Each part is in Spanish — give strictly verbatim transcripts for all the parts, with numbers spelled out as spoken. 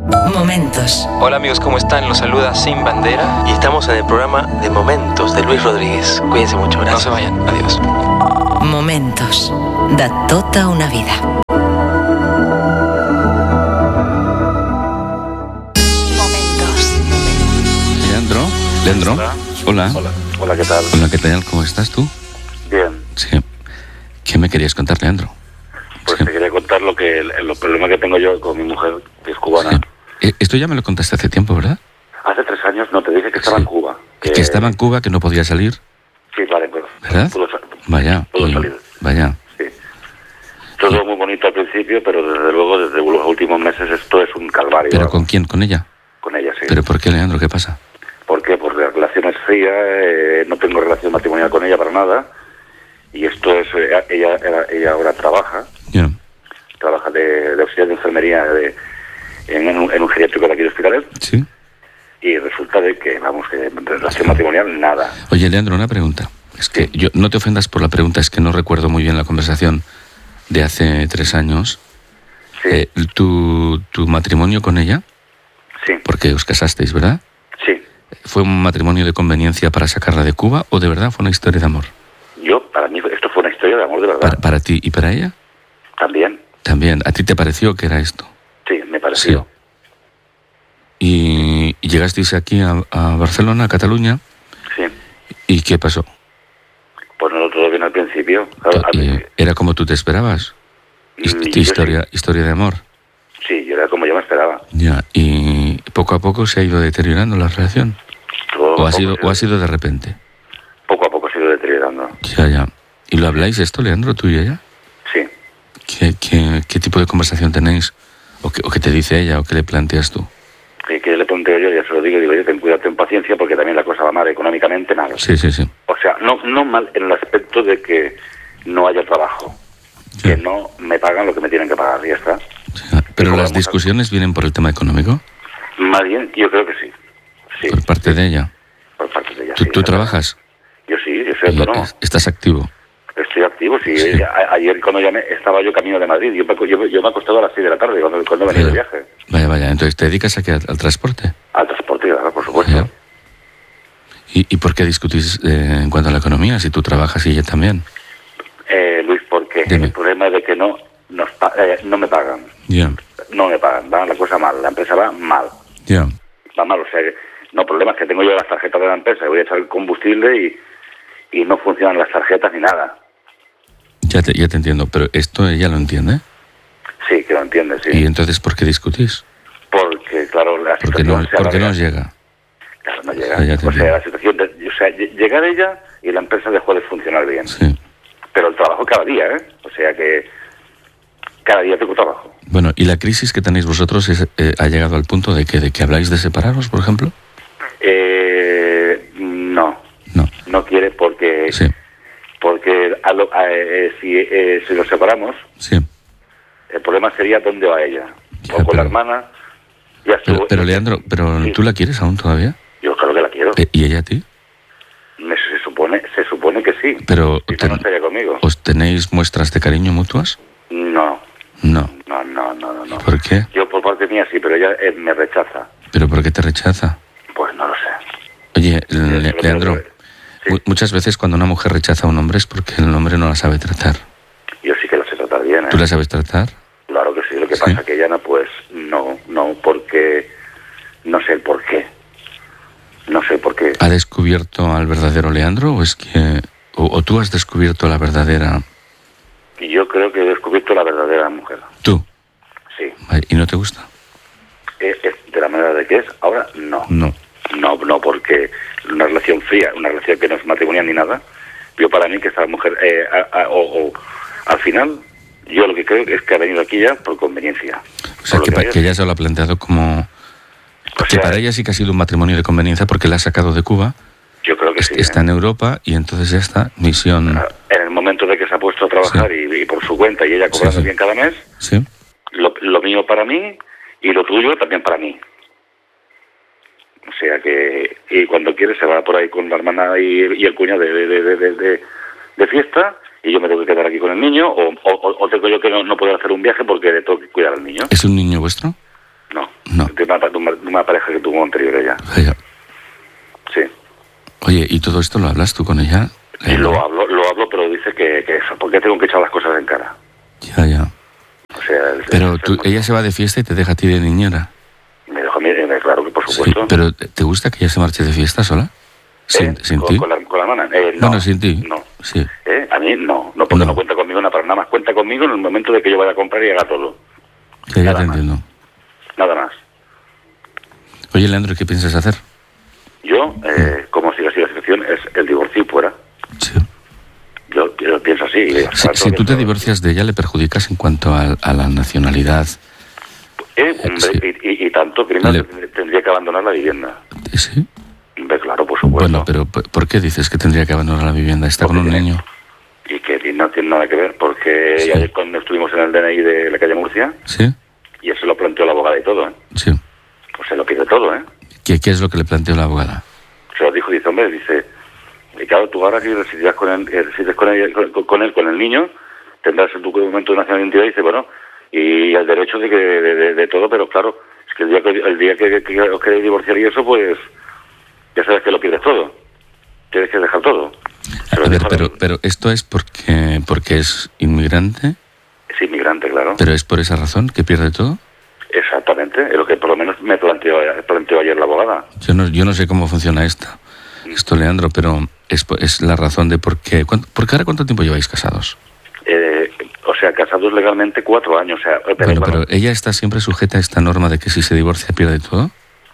Momentos. Hola amigos, ¿cómo están? Los saluda Sin Bandera y estamos en el programa de Momentos de Luis Rodríguez. Cuídense mucho, gracias. No se vayan, adiós. Momentos. Da tota una vida. Momentos. Leandro, Leandro. Hola. Hola. Hola. Hola, ¿qué tal? Hola, ¿qué tal? ¿Cómo estás tú? Bien. Sí. ¿Qué me querías contar, Leandro? Pues Sí. te quería contar lo que el, el problema que tengo yo con mi mujer, que es cubana. Sí. Eh, Esto ya me lo contaste hace tiempo, ¿verdad? Hace tres años, no, te dije que estaba Sí. en Cuba. Que... que estaba en Cuba, que no podía salir. Sí, vale, pues. ¿Verdad? Puedo, Vaya. puedo y- salir. Vaya. Sí. Todo muy bonito al principio, pero desde luego, desde los últimos meses, esto es un calvario. ¿Pero vamos. con quién? ¿Con ella? Con ella, sí. ¿Pero por qué, Leandro? ¿Qué pasa? ¿Por qué? Porque la relación es fría, eh, no tengo relación matrimonial con ella para nada. Y esto es, eh, ella, ella, ella ahora trabaja. Ya. Trabaja de, de auxiliar de enfermería de, en, en, un, en un geriátrico de aquí de Hospitalet. Sí. Y resulta de que, vamos, que en relación matrimonial, nada. Oye, Leandro, una pregunta. Es que yo, no te ofendas por la pregunta, es que no recuerdo muy bien la conversación de hace tres años. Sí, Eh, ¿tu, ¿Tu matrimonio con ella? sí, Porque os casasteis, ¿verdad? sí. ¿Fue un matrimonio de conveniencia para sacarla de Cuba o de verdad fue una historia de amor? Yo, para mí, esto fue una historia de amor de verdad. Para, para ti y para ella También, también. ¿A ti te pareció que era esto? sí, me pareció. Y, y llegasteis aquí a, a Barcelona, a Cataluña, Sí. ¿y qué pasó? Pues no todo bien al principio. Claro, al Eh, principio. ¿Era como tú te esperabas? Hist- Mm, yo historia, historia de amor. Sí, yo era como yo me esperaba. Ya, y poco a poco se ha ido deteriorando la relación. Todo ¿O ha poco sido, se- o ha sido de repente? Poco a poco se ha ido deteriorando. Ya, ya. ¿Y lo habláis esto, Leandro, tú y ella? Sí. ¿Qué, qué, qué tipo de conversación tenéis? ¿O qué, ¿O qué te dice ella? ¿O qué le planteas tú? Y que le planteo yo, ya se lo digo, digo, yo ten cuidado, ten paciencia, porque también la cosa va mal económicamente, mal. Sí, sí, sí. O sea, no, no mal en el aspecto de que no haya trabajo. Ya. Que no me pagan lo que me tienen que pagar, y ya está. Ya. ¿Pero como las vamos a- discusiones vienen por el tema económico? Más bien, yo creo que sí. Sí, Por parte de ella. por parte de ella. ¿Tú, sí, tú es verdad. trabajas? Yo sí, yo soy Y autónomo. es- ¿Estás activo? Estoy activo, sí. Sí. A- ayer cuando llamé, estaba yo camino de Madrid. Yo, me- yo, yo me he acostado a las seis de la tarde cuando, cuando venía de Vaya. viaje. Vaya, vaya. Entonces, ¿te dedicas aquí al, al transporte? Al transporte, claro, por supuesto. Ya. ¿Y, ¿Y por qué discutís eh, en cuanto a la economía, si tú trabajas y ella también? Eh, Luis, porque Dime. el problema es de que no, nos pa- eh, no me pagan. Ya, No me pagan, va la cosa mal. La empresa va mal. ya. Va mal, o sea, que, no, problema es que tengo yo las tarjetas de la empresa, voy a echar el combustible y, y no funcionan las tarjetas ni nada. Ya te, ya te entiendo, pero esto ella lo entiende. Sí, que lo entiendes, sí. ¿Y entonces por qué discutís? Porque, claro, la ¿Por qué situación no, se por qué no alarga. os llega? Claro, no llega. Ah, ya te O sea, entiendo. la situación, de, o sea, lle- llegar ella y la empresa dejó de funcionar bien. Sí. Pero el trabajo cada día, ¿eh? O sea que cada día tengo trabajo. Bueno, ¿y la crisis que tenéis vosotros es, eh, ha llegado al punto de que, de que habláis de separaros, por ejemplo? Eh, no, No. no quiere porque Sí, porque a lo- a- eh, si, eh, si nos separamos, sí. el problema sería dónde va ella. Ya, O con pero- la hermana, ya estuvo. Pero, pero Leandro, ¿pero Sí. tú la quieres aún todavía? Yo claro que la quiero. Eh, ¿Y ella a ti? Me- se supone se supone que sí. Pero, Si no, ten- no estaría conmigo. ¿os tenéis muestras de cariño mutuas? No, No. no, no, no, no. no. ¿Por qué? Yo por parte mía sí, pero ella eh, me rechaza. ¿Pero por qué te rechaza? Pues no lo sé. Oye, Le- pero- Leandro, Sí. mu- muchas veces cuando una mujer rechaza a un hombre es porque el hombre no la sabe tratar. Yo sí que la sé tratar bien, ¿eh? ¿Tú la sabes tratar? Claro que sí, lo que Sí. pasa que ella no, pues, no, no, porque, no sé el por qué. No sé por qué. ¿Ha descubierto al verdadero Leandro o es que... o, o tú has descubierto la verdadera... Y yo creo que he descubierto la verdadera mujer. tú? Sí. Ay, ¿y no te gusta? Es, es de la manera de que es, ahora no. No. No, no, porque una relación fría, una relación que no es matrimonial ni nada, yo para mí que esta mujer, eh, a- a- o, o, al final, yo lo que creo es que ha venido aquí ya por conveniencia. O sea, Por que, lo pa- veo. que ella se lo ha planteado como... O que sea, para ella sí que ha sido un matrimonio de conveniencia porque la ha sacado de Cuba, yo creo que es- sí. está ¿eh? en Europa y entonces ya está, misión... En el momento de que se ha puesto a trabajar y, y por su cuenta y ella cobrando Sí, sí. bien cada mes, ¿Sí? lo, lo mío para mí y lo tuyo también para mí. O sea que, y cuando quiere se va por ahí con la hermana y, y el cuñado de, de, de, de, de- de fiesta y yo me tengo que quedar aquí con el niño o, o, o tengo yo que no, no poder hacer un viaje porque le tengo que cuidar al niño. ¿Es un niño vuestro? No. No. De una, de una, de una pareja que tuvo anterior a ella. Vaya. Sí. Oye, ¿y todo esto lo hablas tú con ella? Sí, lo hablo, lo hablo, pero dice que, que eso, porque tengo que echar las cosas en cara. Ya, ya. O sea, el, Pero el, tú, el, ella se va de fiesta y te deja a ti de niñera. Me dejo a mí, eh, claro que por supuesto. Sí, pero ¿te gusta que ella se marche de fiesta sola? ¿Sin, ¿Eh? sin ¿Con, ti? con la, con la hermana? Eh, no, Bueno, sin ti. No. Sí. ¿Eh? A mí no, no porque no. No. cuenta conmigo nada, para nada más. Cuenta conmigo en el momento de que yo vaya a comprar y haga todo. Ya, ya Nada te más. entiendo. Nada más. Oye, Leandro, ¿qué piensas hacer? Yo, eh, como sigue así la situación, es el divorcio y fuera. Sí. Yo, yo pienso así. Si, si tú te divorcias de ella, ¿le perjudicas en cuanto a, a la nacionalidad? Eh, hombre, Sí. y, y, y tanto, primero Le- tendría que abandonar la vivienda. ¿Sí? Hombre, claro, por supuesto. Bueno, pero ¿por por qué dices que tendría que abandonar la vivienda? ¿Está con Porque un tiene- niño? Y que no tiene nada que ver, porque Sí. ayer cuando estuvimos en el D N I de la calle Murcia, ¿Sí? y eso lo planteó la abogada y todo, ¿eh? Sí. Pues se lo pide todo, ¿eh? ¿Qué, qué es lo que le planteó la abogada? Se lo dijo, dice, hombre, dice, y claro, tú ahora que residirás con él, eh, resides con él, con, con él, con el niño, tendrás el documento de nacionalidad de identidad, y dice, bueno, y el derecho de, que, de, de, de todo, pero claro, es que el día que, el día que, que os queréis divorciar y eso, pues, ya sabes que lo pierdes todo. Tienes que dejar todo. Se A lo ver, dijo pero, la- pero esto es porque, porque es inmigrante, Es inmigrante, claro. pero es por esa razón que pierde todo. Exactamente, es lo que por lo menos me planteó, planteó ayer la abogada. Yo no, yo no sé cómo funciona esto, esto, Leandro, pero es, po- es la razón de por qué. ¿Cuánto- ¿Porque ahora cuánto tiempo lleváis casados? Eh, o sea, casados legalmente cuatro años. O sea, eh, Bueno, bueno, pero ella está siempre sujeta a esta norma de que si se divorcia pierde todo.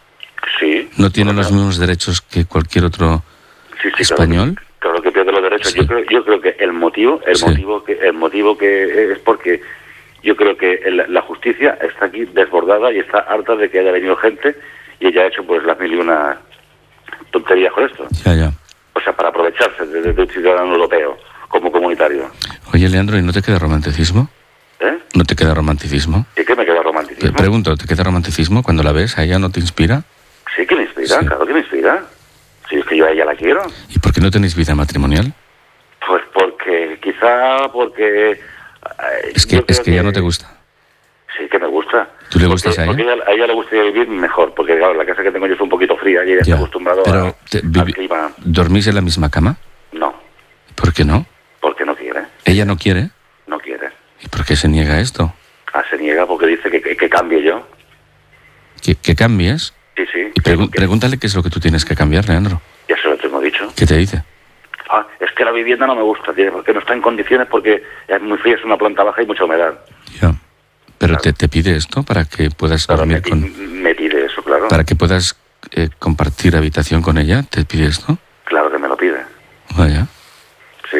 sí. ¿No tiene Bueno, los mismos derechos que cualquier otro sí, sí, español? Claro, claro que pierde los derechos. Sí. Yo creo, yo creo que el motivo, el Sí. motivo que, el motivo que es porque yo creo que el- la justicia está aquí desbordada y está harta de que haya venido gente y ella ha hecho pues las mil y una tonterías con esto. Ya, ya. O sea, para aprovecharse de, de, de un ciudadano europeo como comunitario. Oye, Leandro, ¿y no te queda romanticismo? ¿Eh? ¿No te queda romanticismo? ¿Y qué me queda Te romanticismo? pregunto, ¿te queda romanticismo cuando la ves? ¿A ella no te inspira? Sí que me inspira, Sí. claro que me inspira. Si es que yo a ella la quiero. ¿Y por qué no tenéis vida matrimonial? Pues porque, quizá porque... eh, Es que, yo es creo que ya no te gusta. Sí, que me gusta. ¿Tú le Porque- gustas a ella? Porque a ella le gustaría vivir mejor, porque claro, la casa que tengo yo es un poquito fría y ella está Ya, acostumbrado pero a, te- al vivi- clima. ¿Dormís en la misma cama? No, ¿Por qué no? porque no quiere, ¿Ella no quiere? no quiere. ¿Y por qué se niega a esto? Ah, se niega porque dice que, que, que cambie yo. ¿Que, que cambies? Sí, sí. Y pregu- que- pregúntale qué es lo que tú tienes que cambiar, Leandro. Ya se lo tengo dicho. ¿Qué te dice? Ah, es que la vivienda no me gusta, tío, porque no está en condiciones, porque es muy fría, es una planta baja y mucha humedad. Ya. ¿Pero te, te pide esto para que puedas Claro, me, dormir pi- con... me pide eso, claro. para que puedas eh, compartir habitación con ella? ¿Te pide esto? Claro que me lo pide. Vaya. Sí.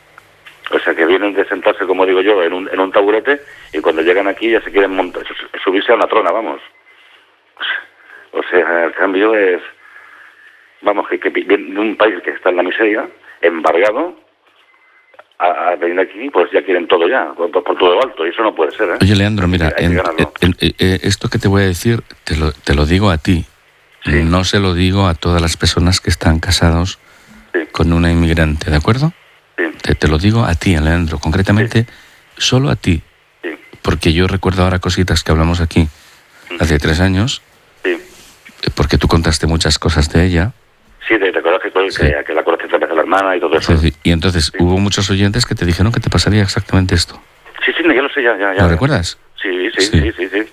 O sea, que vienen de sentarse, como digo yo, en un, en un taburete y cuando llegan aquí ya se quieren montar, su- subirse a una trona, vamos. O sea, el cambio es... Vamos, que, que viene de un país que está en la miseria, embargado, a, a venir aquí, pues ya quieren todo ya, por, por todo lo alto, y eso no puede ser, ¿eh? Oye, Leandro, mira, Hay que en- ganarlo. en- en- eh, esto que te voy a decir, te lo, te lo digo a ti. Sí. No se lo digo a todas las personas que están casados Sí, con una inmigrante, ¿de acuerdo? sí, Te, te lo digo a ti, Leandro, concretamente, solo a ti. sí, Porque yo recuerdo ahora cositas que hablamos aquí hace tres años, sí. eh, porque tú contaste muchas cosas de ella. Sí, te, te acuerdas que, que, Sí. que la conocí otra vez a la hermana y todo eso. Sí, y entonces hubo muchos oyentes que te dijeron que te pasaría exactamente esto. Sí, sí, ya lo sé, ya, ya. ya. ¿Lo recuerdas? Sí, sí, Sí. sí, sí, sí.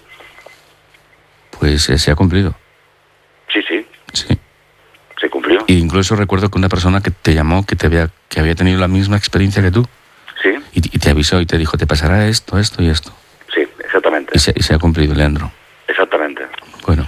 Pues eh, se ha cumplido. Sí, sí, Sí. se cumplió. E incluso recuerdo que una persona que te llamó, que te había, que había tenido la misma experiencia que tú, Sí, y, y te avisó y te dijo, te pasará esto, esto y esto. sí, exactamente. Y se, y se ha cumplido, Leandro. Exactamente. Bueno.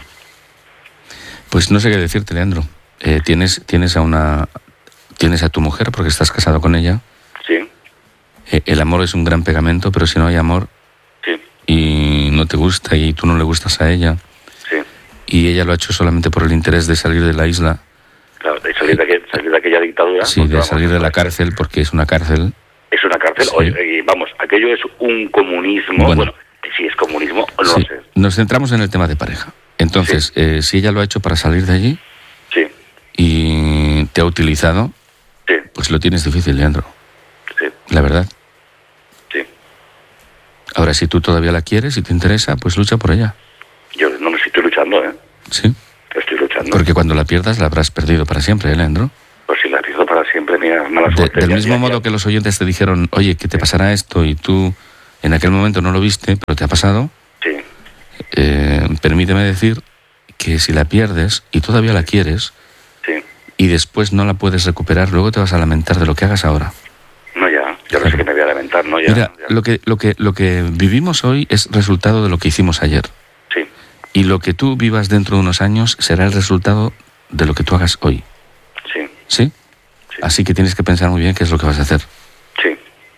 Pues no sé qué decirte, Leandro. Eh, tienes, tienes a una... Tienes a tu mujer porque estás casado con ella. Sí, Eh, el amor es un gran pegamento, pero si no hay amor sí, y no te gusta y tú no le gustas a ella, sí. y ella lo ha hecho solamente por el interés de salir de la isla, Claro, de salir de, aquel- salir de aquella dictadura. sí, porque, de vamos, salir de la cárcel, porque es una cárcel. Es una cárcel. Sí. Oye, y vamos, aquello es un comunismo. Bueno. Bueno, si es comunismo, no Sí. lo sé. Nos centramos en el tema de pareja. Entonces, eh, si ella lo ha hecho para salir de allí Sí, y te ha utilizado, sí, pues lo tienes difícil, Leandro, sí, la verdad. sí. Ahora, si tú todavía la quieres y te interesa, pues lucha por ella. Yo no necesito, luchando, ¿eh? Sí. Estoy luchando. Porque cuando la pierdas la habrás perdido para siempre, ¿eh, Leandro? Pues si la pierdo para siempre, mira, mala De, suerte. del ya, mismo ya, modo ya. que los oyentes te dijeron, oye, que te pasará esto y tú en aquel momento no lo viste, pero te ha pasado, Sí, eh, permíteme decir que si la pierdes y todavía la quieres sí. y después no la puedes recuperar, luego te vas a lamentar de lo que hagas ahora. No, ya, ya no sé que me voy a lamentar, ¿no? Ya, Mira, ya. lo que, lo, que, lo que vivimos hoy es resultado de lo que hicimos ayer. Sí, Y lo que tú vivas dentro de unos años será el resultado de lo que tú hagas hoy. sí, ¿Sí? Sí. Así que tienes que pensar muy bien qué es lo que vas a hacer. sí.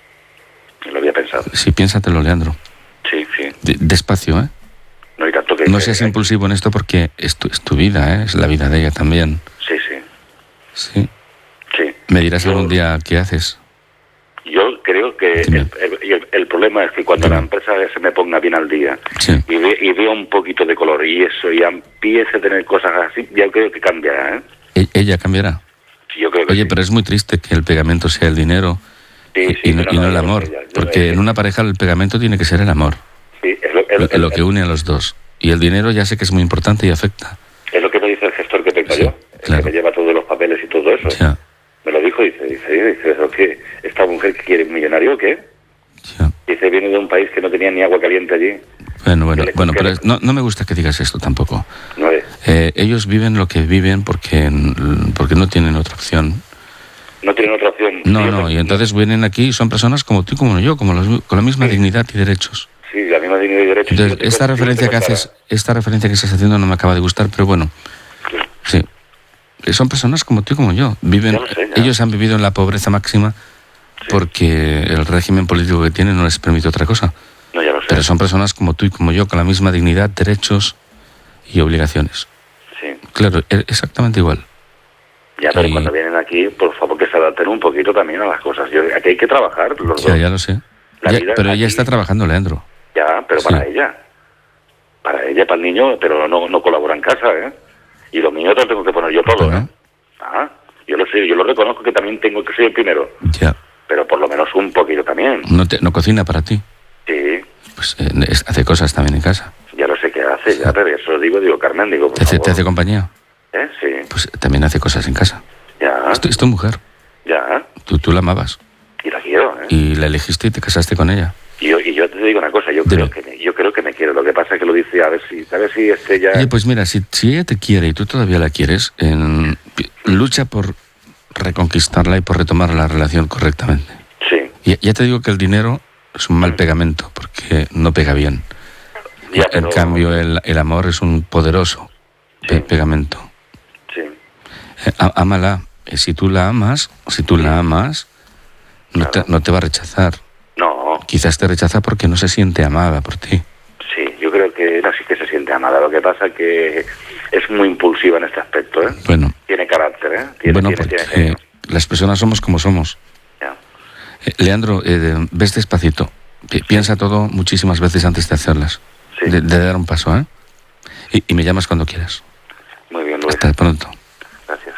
Lo había pensado. Sí, piénsatelo, Leandro. Sí, sí. De- despacio, ¿eh? No hay tanto que... No que- seas impulsivo en esto porque es tu, es tu vida, ¿eh? Es la vida de ella también. Sí, sí, Sí. sí. Me dirás Yo- algún día qué haces. Yo creo que Dime. el, el- el- el problema es que cuando Dime. la empresa se me ponga bien al día Sí. y, ve, y vea un poquito de color y eso y empiece a tener cosas así, ya creo que cambiará, ¿eh? E- ella cambiará. Sí, yo creo que Oye, sí. pero es muy triste que el pegamento sea el dinero Sí, y, sí, y no, pero y no no, el yo amor. sé, ya, yo Porque sé. en una pareja el pegamento tiene que ser el amor. Sí, es lo, es, Lo, es- lo que une a los dos. Y el dinero ya sé que es muy importante y afecta. es lo que me dice el gestor que tengo Sí, yo, el claro. que me lleva todos los papeles y todo eso. Ya, Me lo dijo y dice, dice, dice, ¿eso qué? ¿Esta mujer que quiere un millonario o qué? ya. Dice, viene de un país que no tenía ni agua caliente allí. Bueno, bueno, ¿Qué le- bueno, qué pero le- es- no, no me gusta que digas esto tampoco. No es. Eh, ellos viven lo que viven porque, porque no tienen otra opción. No tienen otra opción. No, Sí, no, yo- y entonces vienen aquí y son personas como tú y como yo, como los- con la misma Sí. dignidad y derechos. Sí, la misma dignidad y derechos. Entonces, Yo tengo- esta yo referencia tengo que clara. haces, esta referencia que estás haciendo no me acaba de gustar, pero bueno, sí. Eh, Son personas como tú y como yo. Viven, Ya lo sé, ya. ellos han vivido en la pobreza máxima porque el régimen político que tienen no les permite otra cosa. No, ya lo sé. Pero son personas como tú y como yo, con la misma dignidad, derechos y obligaciones. Sí. Claro, e- exactamente igual. Ya, pero Y- cuando vienen aquí, por favor, que se adapten un poquito también a las cosas. Yo, aquí hay que trabajar los Ya, dos. ya lo sé. La Ya, vida pero ella aquí- está trabajando, Leandro. Ya, pero Sí. para ella. Para ella, para el niño, pero no, no colabora en casa, ¿eh? Y los niños los tengo que poner yo todo, Bueno. ¿eh? Ah, yo lo sé, yo lo reconozco que también tengo que ser el primero. Ya. Pero por lo menos un poquito también. No, te, no cocina para ti. Sí, Pues eh, es- hace cosas también en casa. ya lo sé que hace, ya, pero eso digo, digo, Carmen, digo, por Te hace, favor. te hace compañía. ¿Eh? Sí, Pues también hace cosas en casa. ya, Es tu, es tu mujer. ya. Tú, tú la amabas. Y la quiero, ¿eh? Y la elegiste y te casaste con ella. Y yo, y yo te digo una cosa, yo Dime. creo que me, yo creo que me quiero. Lo que pasa es que lo dice, a ver si, a ver si este ya... Oye, pues mira, si, si ella te quiere y tú todavía la quieres, en- pi- lucha por reconquistarla y por retomar la relación correctamente. Sí, Y ya te digo que el dinero es un mal pegamento porque no pega bien. ya, En pero- cambio, el, el amor es un poderoso pe- Sí. pegamento. Sí, Eh, á- ámala. Eh, Si tú la amas, si tú la amas, no, Claro. te, no te va a rechazar. no, Quizás te rechaza porque no se siente amada por ti. sí, yo creo que ella sí que se siente amada. Lo que pasa es que es muy impulsiva en este aspecto, ¿eh? Bueno, Tiene carácter, ¿eh? Tiene, bueno, tiene, tiene porque genio. las personas somos como somos. Ya. Eh, Leandro, eh, ves despacito. Pi- Piensa todo muchísimas veces antes de hacerlas. Sí. De, de dar un paso, ¿eh? Y, y me llamas cuando quieras. Muy bien, Luis. Hasta pronto. Gracias.